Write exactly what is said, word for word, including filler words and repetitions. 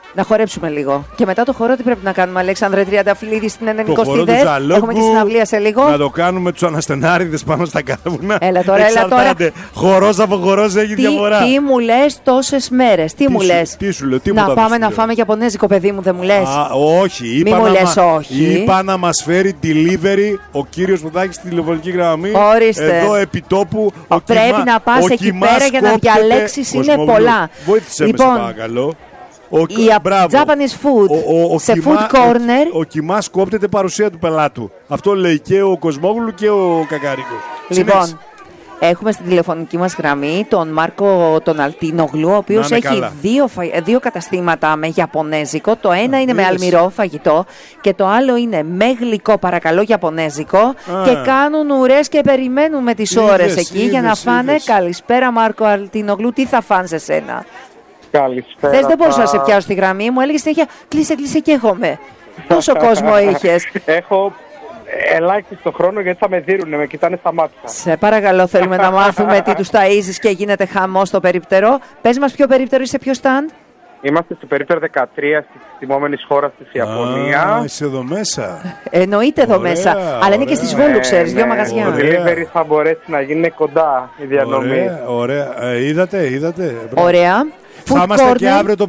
Να χορέψουμε λίγο. Και μετά το χορό τι πρέπει να κάνουμε, Αλέξανδρε Τριανταφυλλίδη, στην ενενηκοστή ΔΕΘ. Έχουμε τη συναυλία σε λίγο. Να το κάνουμε τους αναστενάριδες πάνω στα κάρβουνα. Έλα τώρα, έλα τώρα. Χορός από χορός έχει τι, διαφορά. Τι μου λες τόσες μέρες, τι, τι μου λες. Τι σου λέω, τι να μου πάμε να λέω. Φάμε Ιαπωνέζικο, παιδί μου, δεν μου λες. Α, όχι, είπα, Μη μου να, λες μα... όχι. είπα να μας φέρει delivery ο κύριος που θα έχει στη τηλεφωνική γραμμή. Ορίστε. Εδώ επί τόπου. Ο πρέπει κοιμά, να πας εκεί πέρα για να διαλέξεις, είναι πολλά. Βοήθησε λοιπόν, με σε παρακαλώ. Ο, η μπράβο. Japanese food ο, ο, ο, σε κοιμά, food corner. Ο, ο Κιμάς κόπτεται παρουσία του πελάτου. Αυτό λέει και ο Κοσμόγλου και ο Κακαρίκος. Λοιπόν, συνέχισε. Έχουμε στην τηλεφωνική μας γραμμή τον Μάρκο τον Αλτίνογλου, ο οποίος έχει δύο, δύο καταστήματα με Ιαπωνέζικο. Το ένα Α, είναι με αλμυρό φαγητό και το άλλο είναι με γλυκό, παρακαλώ, Ιαπωνέζικο. Α. Και κάνουν ουρές και περιμένουν με τις είδες, ώρες εκεί είδες, για να φάνε. Είδες. Καλησπέρα, Μάρκο Αλτίνογλου, τι θα φάνε σε σένα? Καλησπέρα. Θες, δεν μπορούσα να σε πιάσω στη γραμμή, μου έλεγε συνέχεια κλείσε, κλείσε και έχομαι. Πόσο κόσμο είχες? Έχω ελάχιστο χρόνο γιατί θα με δίνουνε, με κοιτάνε στα μάτια. Σε παρακαλώ, θέλουμε να μάθουμε τι τους ταΐζεις και γίνεται χαμός στο περίπτερο. Πες μας ποιο περίπτερο είσαι, ποιο stand? Είμαστε στο περίπτερο δεκατρία της τιμόμενης χώρας της Ιαπωνία. Α, είσαι εδώ μέσα. Εννοείται εδώ ωραία, μέσα. Αλλά ωραία, είναι και στις Βόλου, ξέρεις, δύο ναι, μαγαζιά. Το delivery θα μπορέσει να γίνει κοντά η διανομή. Ωραία, ωραία. Ε, είδατε, είδατε. Ωραία. Θα είμαστε και αύριο το